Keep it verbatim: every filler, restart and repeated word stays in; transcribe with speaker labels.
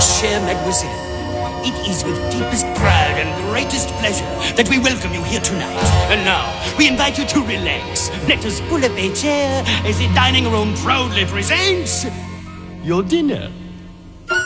Speaker 1: Chère mademoiselle, it is with deepest pride and greatest pleasure that we welcome you here tonight. And now, we invite you to relax. Let us pull up a chair as the dining room proudly presents your dinner.